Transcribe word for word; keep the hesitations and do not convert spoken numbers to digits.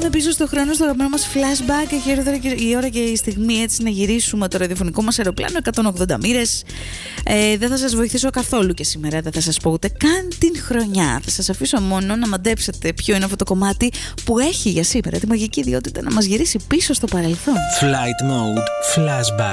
Πάμε πίσω στο χρόνο, στο αγαπημένο μας flashback. Έχει έρθει η ώρα και η στιγμή έτσι να γυρίσουμε το ραδιοφωνικό μας αεροπλάνο εκατόν ογδόντα μοίρες. Ε, δεν θα σας βοηθήσω καθόλου και σήμερα, δεν θα σας πω ούτε καν την χρονιά. Θα σας αφήσω μόνο να μαντέψετε ποιο είναι αυτό το κομμάτι που έχει για σήμερα τη μαγική ιδιότητα να μας γυρίσει πίσω στο παρελθόν. Flight Mode Flashback.